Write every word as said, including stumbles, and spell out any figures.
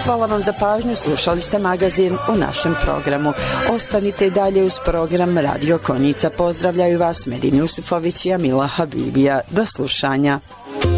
Hvala vam za pažnju, slušali ste magazin u našem programu. Ostanite i dalje uz program Radio Konjica. Pozdravljaju vas Medin Jusufović i Amila Habibija. Do slušanja.